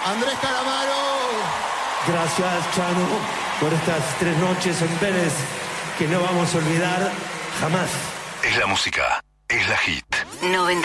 Andrés Calamaro. Gracias, Chano, por estas 3 noches en Vélez que no vamos a olvidar jamás. Es la música, es la hit. 90.